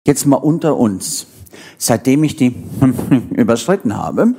Jetzt mal unter uns. Seitdem ich die überschritten habe,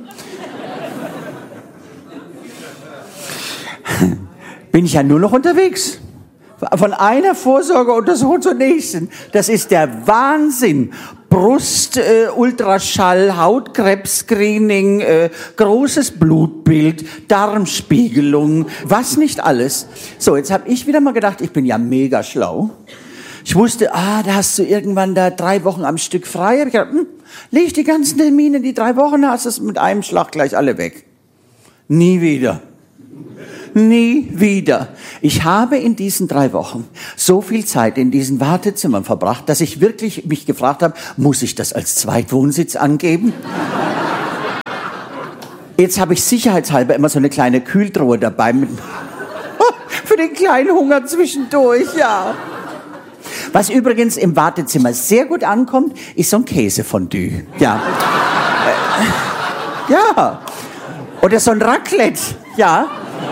bin ich ja nur noch unterwegs. Von einer Vorsorgeuntersuchung zur nächsten. Das ist der Wahnsinn. Brust, Ultraschall, Hautkrebs-Screening, großes Blutbild, Darmspiegelung, was nicht alles. So, jetzt habe ich wieder mal gedacht, ich bin ja mega schlau. Ich wusste, da hast du irgendwann da 3 Wochen am Stück frei. Ich dachte, leg die ganzen Termine, die 3 Wochen hast du es mit einem Schlag gleich alle weg. Nie wieder. Nie wieder. Ich habe in diesen 3 Wochen so viel Zeit in diesen Wartezimmern verbracht, dass ich wirklich mich gefragt habe, muss ich das als Zweitwohnsitz angeben? Jetzt habe ich sicherheitshalber immer so eine kleine Kühltruhe dabei mit für den kleinen Hunger zwischendurch, ja. Was übrigens im Wartezimmer sehr gut ankommt, ist so ein Käsefondue. Ja. Ja. Oder so ein Raclette. Ja.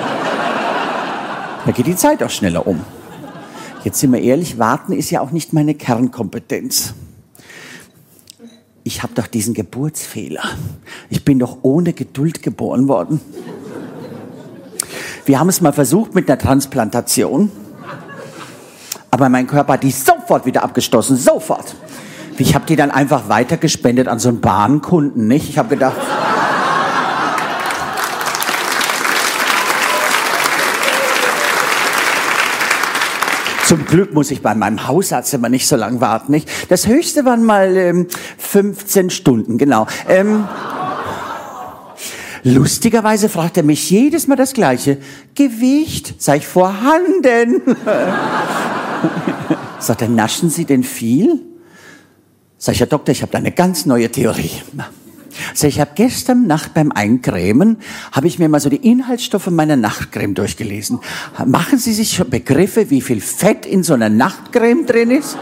Da geht die Zeit auch schneller um. Jetzt sind wir ehrlich, warten ist ja auch nicht meine Kernkompetenz. Ich habe doch diesen Geburtsfehler. Ich bin doch ohne Geduld geboren worden. Wir haben es mal versucht mit einer Transplantation. Aber mein Körper hat die sofort wieder abgestoßen, sofort. Ich habe die dann einfach weitergespendet an so einen Bahnkunden, nicht? Ich habe gedacht... Zum Glück muss ich bei meinem Hausarzt immer nicht so lange warten, nicht? Das Höchste waren mal 15 Stunden, genau. Lustigerweise fragt er mich jedes Mal das Gleiche. Gewicht, sag ich, vorhanden. Sagt er, naschen Sie denn viel? Sag ich, Herr Doktor, ich habe da eine ganz neue Theorie. Sag ich, habe gestern Nacht beim Eincremen, habe ich mir mal so die Inhaltsstoffe meiner Nachtcreme durchgelesen. Machen Sie sich schon Begriffe, wie viel Fett in so einer Nachtcreme drin ist?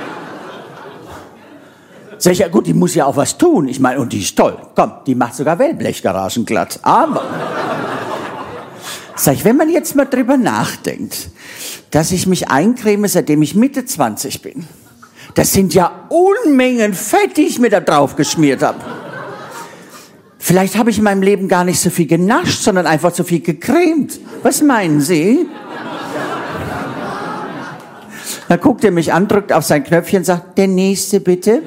Sag ich, ja gut, die muss ja auch was tun. Ich meine, und die ist toll. Komm, die macht sogar Wellblechgaragen glatt. Aber, sag ich, wenn man jetzt mal drüber nachdenkt, dass ich mich eincreme, seitdem ich Mitte 20 bin, das sind ja Unmengen Fett, die ich mir da drauf geschmiert habe. Vielleicht habe ich in meinem Leben gar nicht so viel genascht, sondern einfach so viel gecremt. Was meinen Sie? Da guckt er mich an, drückt auf sein Knöpfchen und sagt, der Nächste bitte.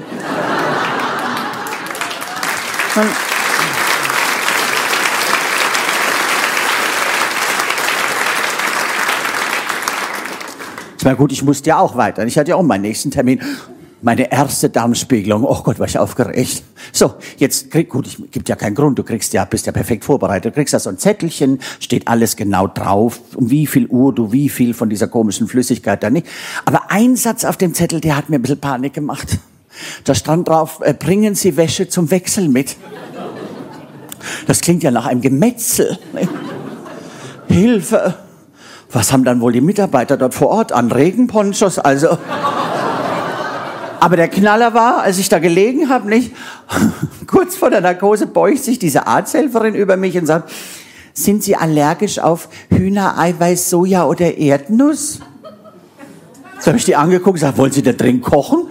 Na gut, ich musste ja auch weiter. Ich hatte ja auch meinen nächsten Termin. Meine erste Darmspiegelung. Oh Gott, war ich aufgeregt. So, jetzt gibt ja keinen Grund. Bist ja perfekt vorbereitet. Du kriegst da so ein Zettelchen, steht alles genau drauf, um wie viel Uhr du wie viel von dieser komischen Flüssigkeit da nicht. Aber ein Satz auf dem Zettel, der hat mir ein bisschen Panik gemacht. Da stand drauf, bringen Sie Wäsche zum Wechsel mit. Das klingt ja nach einem Gemetzel. Hilfe. Was haben dann wohl die Mitarbeiter dort vor Ort an? Regenponchos, also... Aber der Knaller war, als ich da gelegen habe, nicht? Kurz vor der Narkose beugt sich diese Arzthelferin über mich und sagt, sind Sie allergisch auf Hühnereiweiß, Soja oder Erdnuss? So habe ich die angeguckt und gesagt, wollen Sie da drin kochen?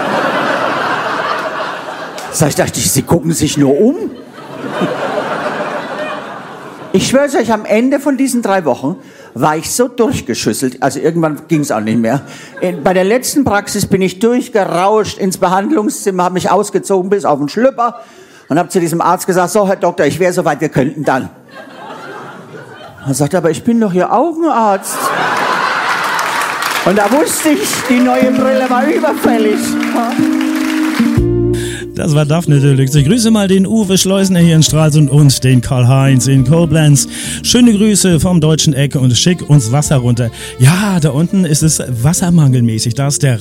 Ich dachte, Sie gucken sich nur um. Ich schwöre euch, am Ende von diesen 3 Wochen war ich so durchgeschüsselt, also irgendwann ging es auch nicht mehr. Bei der letzten Praxis bin ich durchgerauscht ins Behandlungszimmer, habe mich ausgezogen bis auf den Schlüpper und habe zu diesem Arzt gesagt, so Herr Doktor, ich wäre soweit, wir könnten dann. Er sagte, aber ich bin doch Ihr Augenarzt. Und da wusste ich, die neue Brille war überfällig. Das war Daphne Deluxe. Ich grüße mal den Uwe Schleusner hier in Stralsund und den Karl-Heinz in Koblenz. Schöne Grüße vom deutschen Eck und schick uns Wasser runter. Ja, da unten ist es wassermangelmäßig. Da ist der